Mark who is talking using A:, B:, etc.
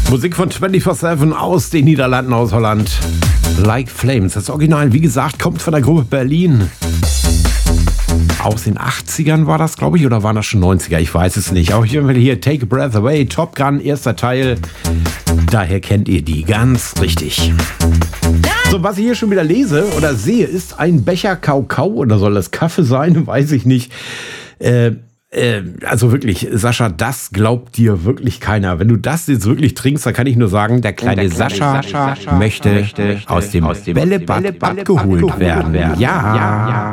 A: Musik von 24/7 aus den Niederlanden, aus Holland. Like Flames. Das Original, wie gesagt, kommt von der Gruppe Berlin. Aus den 80ern war das, glaube ich, oder waren das schon 90er? Ich weiß es nicht. Auch hier Take a Breath Away, Top Gun, erster Teil. Daher kennt ihr die ganz richtig. So, was ich hier schon wieder lese oder sehe, ist ein Becher Kakao oder soll das Kaffee sein? Weiß ich nicht. Also wirklich, Sascha, das glaubt dir wirklich keiner. Wenn du das jetzt wirklich trinkst, dann kann ich nur sagen, der kleine Sascha möchte aus dem Bällebad abgeholt werden. Ja.